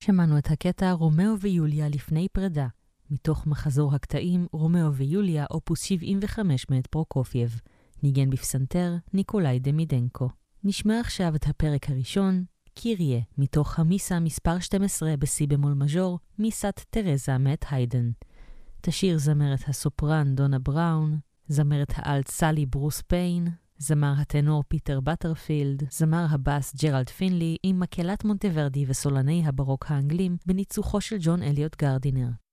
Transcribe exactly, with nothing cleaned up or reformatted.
שמענו את הקטע רומאו ויוליה לפני פרידה, מתוך מחזור הקטעים רומאו ויוליה אופוס שבעים וחמש מאת פרוקופייב, ניגן בפסנתר ניקולאי דמידנקו. נשמע עכשיו את הפרק הראשון, קיריה, מתוך המיסה מספר שתים עשרה בסי במול מז'ור, מיסת תרזה מאת היידן. תשיר זמרת הסופרן דונה בראון, זמרת האלט סלי ברוס פיין, זמר הטנור פיטר בטרפילד, זמר הבאס ג'רלד פינלי עם מקהלת מונטוורדי וסולני הברוק האנגלים בניצוחו של ג'ון אליוט גרדינר.